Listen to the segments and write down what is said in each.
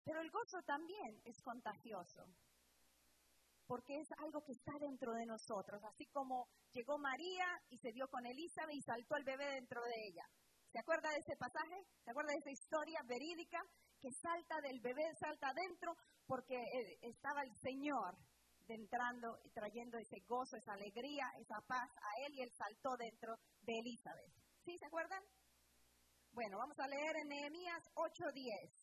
Pero el gozo también es contagioso, porque es algo que está dentro de nosotros, así como llegó María y se dio con Elizabeth y saltó el bebé dentro de ella. ¿Se acuerda de ese pasaje? ¿Se acuerda de esa historia verídica? Que salta del bebé, salta adentro, porque estaba el Señor entrando y trayendo ese gozo, esa alegría, esa paz a él, y él saltó dentro de Elizabeth. ¿Sí? ¿Se acuerdan? Bueno, vamos a leer en Nehemías 8:10.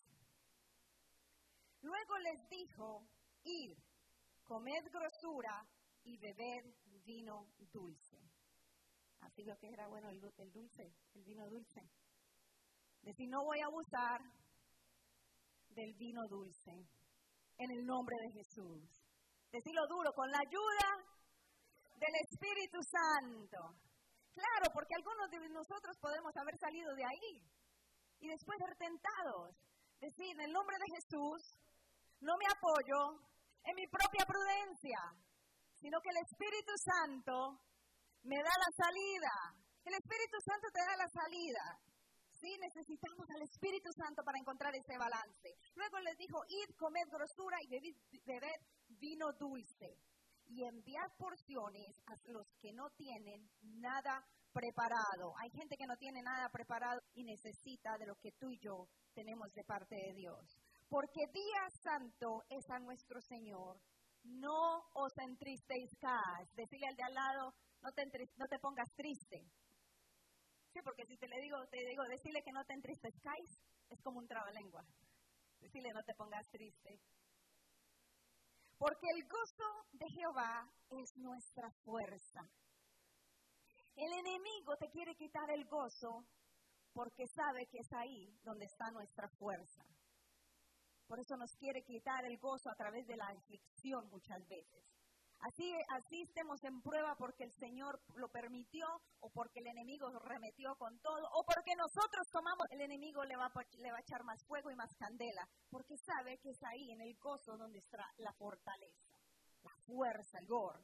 Luego les dijo: id, comed grosura y bebed vino dulce. Así lo que era bueno el dulce, el vino dulce. Decir, no voy a abusar del vino dulce, en el nombre de Jesús. Decirlo duro, con la ayuda del Espíritu Santo. Claro, porque algunos de nosotros podemos haber salido de ahí y después ser tentados. Decir, en el nombre de Jesús, no me apoyo en mi propia prudencia, sino que el Espíritu Santo me da la salida. El Espíritu Santo te da la salida. Sí, necesitamos al Espíritu Santo para encontrar ese balance. Luego les dijo, id, comed grosura y bebed vino dulce. Y enviad porciones a los que no tienen nada preparado. Hay gente que no tiene nada preparado y necesita de lo que tú y yo tenemos de parte de Dios. Porque día santo es a nuestro Señor. No os entristezcáis. Decirle al de al lado, no te pongas triste. Sí, porque si te digo, decirle que no te entristezcáis, es como un trabalengua. Decirle no te pongas triste. Porque el gozo de Jehová es nuestra fuerza. El enemigo te quiere quitar el gozo porque sabe que es ahí donde está nuestra fuerza. Por eso nos quiere quitar el gozo a través de la aflicción muchas veces. Así estemos en prueba porque el Señor lo permitió, o porque el enemigo remetió con todo, o porque nosotros tomamos, el enemigo le va a echar más fuego y más candela, porque sabe que es ahí en el gozo donde está la fortaleza, la fuerza, el gor.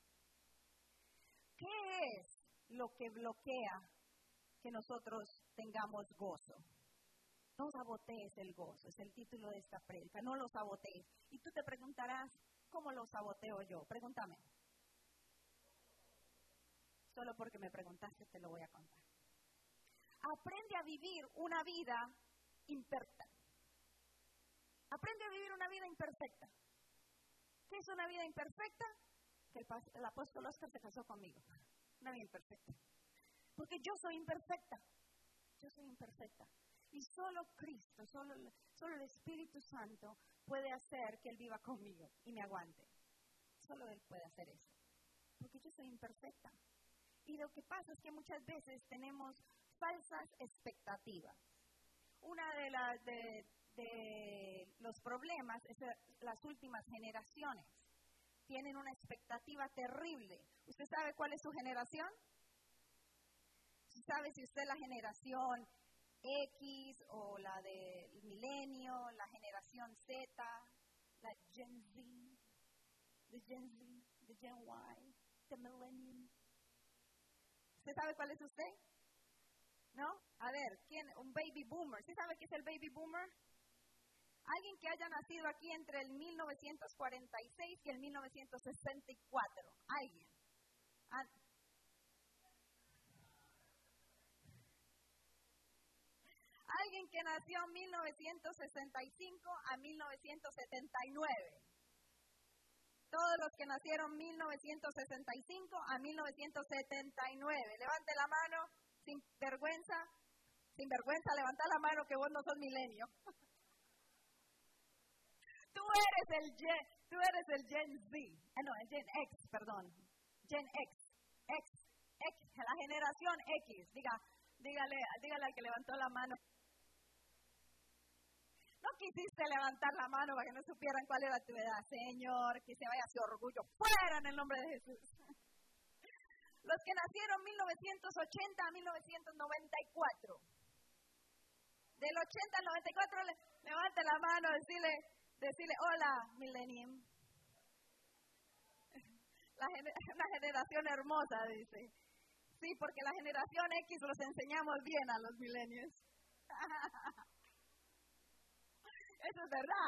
¿Qué es lo que bloquea que nosotros tengamos gozo? No sabotees el gozo, es el título de esta prédica, no lo sabotees. Y tú te preguntarás, ¿cómo lo saboteo yo? Pregúntame. Solo porque me preguntaste te lo voy a contar. Aprende a vivir una vida imperfecta. Aprende a vivir una vida imperfecta. ¿Qué es una vida imperfecta? Que el apóstol Oscar se casó conmigo. Una vida imperfecta. Porque yo soy imperfecta. Yo soy imperfecta. Y solo Cristo, solo el Espíritu Santo puede hacer que Él viva conmigo y me aguante. Solo Él puede hacer eso. Porque yo soy imperfecta. Y lo que pasa es que muchas veces tenemos falsas expectativas. Una de los problemas es las últimas generaciones. Tienen una expectativa terrible. ¿Usted sabe cuál es su generación? ¿Sabe si usted es la generación X o la del milenio, la generación Z, la Gen Z, the Gen Y, the Millennium? ¿Usted sabe cuál es usted? ¿No? A ver, ¿quién? Un baby boomer. ¿Sí sabe qué es el baby boomer? Alguien que haya nacido aquí entre el 1946 y el 1964. Alguien. Alguien que nació en 1965 a 1979. Todos los que nacieron 1965 a 1979. Levante la mano, sin vergüenza, levanta la mano que vos no sos milenio. Tú eres el Gen Z. No, el Gen X, perdón. Gen X, la generación X. Dígale al que levantó la mano. No quisiste levantar la mano para que no supieran cuál era tu edad. Señor, que se vaya ese orgullo fuera en el nombre de Jesús. Los que nacieron 1980 a 1994. Del 80 al 94, levante la mano, decirle hola, Millennium. Una generación hermosa, dice. Sí, porque la generación X los enseñamos bien a los millennials. Eso es verdad.